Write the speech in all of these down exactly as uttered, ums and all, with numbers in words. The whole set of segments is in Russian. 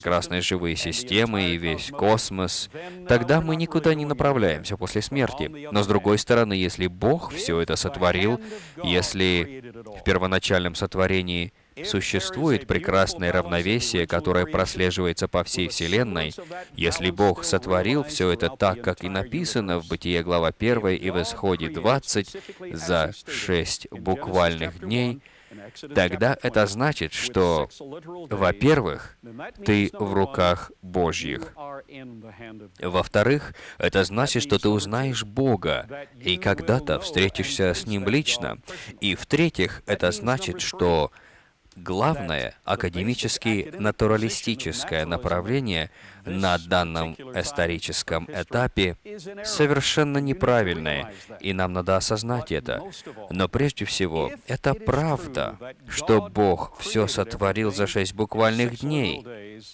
прекрасные живые системы и весь космос, тогда мы никуда не направляемся после смерти. Но с другой стороны, если Бог все это сотворил, если в первоначальном сотворении существует прекрасное равновесие, которое прослеживается по всей Вселенной, если Бог сотворил все это так, как и написано в Бытие глава первая и в Исходе двадцать за шесть буквальных дней, тогда это значит, что, во-первых, ты в руках Божьих. Во-вторых, это значит, что ты узнаешь Бога и когда-то встретишься с Ним лично. И в-третьих, это значит, что главное академически натуралистическое направление на данном историческом этапе совершенно неправильное, и нам надо осознать это. Но прежде всего, это правда, что Бог все сотворил за шесть буквальных дней.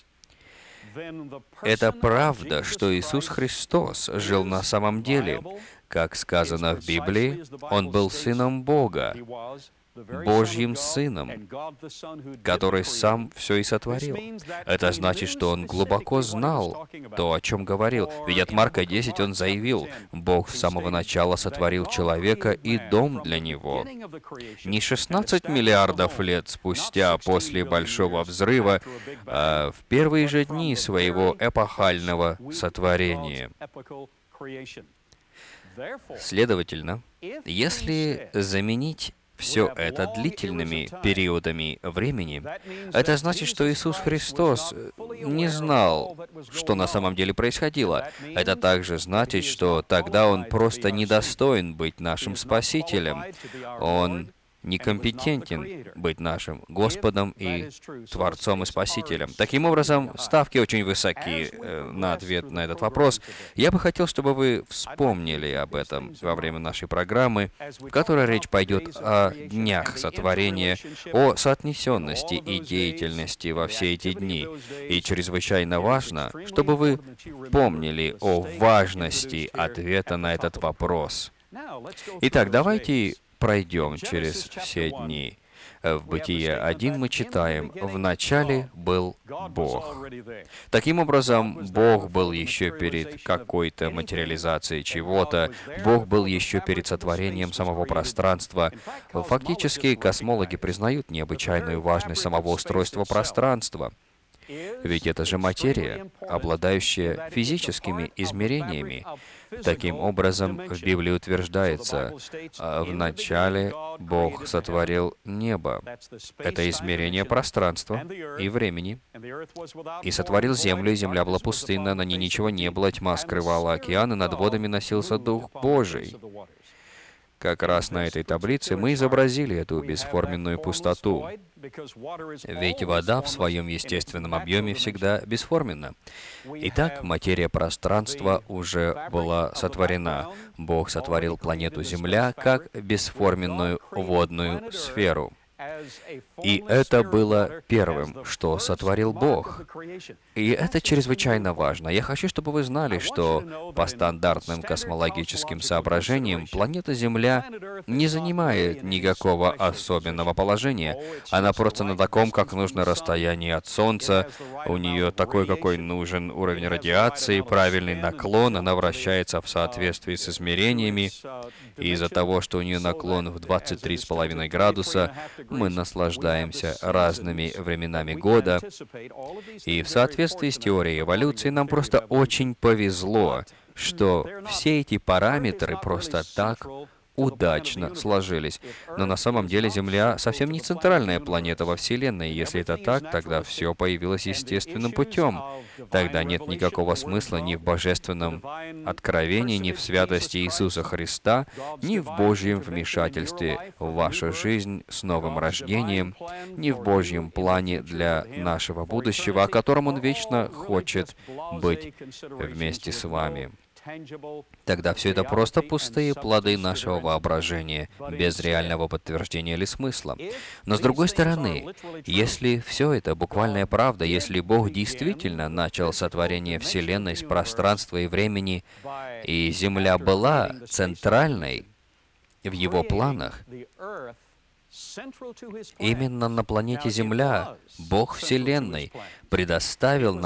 Это правда, что Иисус Христос жил на самом деле. Как сказано в Библии, Он был Сыном Бога, Божьим Сыном, который Сам все и сотворил. Это значит, что Он глубоко знал то, о чем говорил. Ведь от Марка десять Он заявил: «Бог с самого начала сотворил человека и дом для него». Не шестнадцать миллиардов лет спустя после Большого Взрыва, а в первые же дни своего эпохального сотворения. Следовательно, если заменить все это длительными периодами времени, это значит, что Иисус Христос не знал, что на самом деле происходило. Это также значит, что тогда Он просто недостоин быть нашим Спасителем. Он некомпетентен быть нашим Господом и Творцом и Спасителем. Таким образом, ставки очень высоки э, на ответ на этот вопрос. Я бы хотел, чтобы вы вспомнили об этом во время нашей программы, в которой речь пойдет о днях сотворения, о соотнесенности и деятельности во все эти дни. И чрезвычайно важно, чтобы вы помнили о важности ответа на этот вопрос. Итак, давайте пройдем через все дни. В Бытие один мы читаем: «В начале был Бог». Таким образом, Бог был еще перед какой-то материализацией чего-то, Бог был еще перед сотворением самого пространства. Фактически, космологи признают необычайную важность самого устройства пространства. Ведь это же материя, обладающая физическими измерениями. Таким образом, в Библии утверждается: «В начале Бог сотворил небо». Это измерение пространства и времени. «И сотворил землю, и земля была пустынна, на ней ничего не было, тьма скрывала океан, и над водами носился Дух Божий». Как раз на этой таблице мы изобразили эту бесформенную пустоту. Ведь вода в своем естественном объеме всегда бесформенна. Итак, материя пространства уже была сотворена. Бог сотворил планету Земля как бесформенную водную сферу. И это было первым, что сотворил Бог. И это чрезвычайно важно. Я хочу, чтобы вы знали, что по стандартным космологическим соображениям планета Земля не занимает никакого особенного положения. Она просто на таком, как нужно, расстоянии от Солнца. У нее такой, какой нужен уровень радиации, правильный наклон. Она вращается в соответствии с измерениями. И из-за того, что у нее наклон в двадцать три с половиной градуса, мы наслаждаемся разными временами года. И в соответствии с теорией эволюции нам просто очень повезло, что все эти параметры просто так удачно сложились. Но на самом деле Земля совсем не центральная планета во Вселенной. Если это так, тогда все появилось естественным путем. Тогда нет никакого смысла ни в божественном откровении, ни в святости Иисуса Христа, ни в Божьем вмешательстве в вашу жизнь с новым рождением, ни в Божьем плане для нашего будущего, о котором Он вечно хочет быть вместе с вами. Тогда все это просто пустые плоды нашего воображения, без реального подтверждения или смысла. Но с другой стороны, если все это буквальная правда, если Бог действительно начал сотворение Вселенной с пространства и времени, и Земля была центральной в Его планах, Именно на планете Земля Бог Вселенной предоставил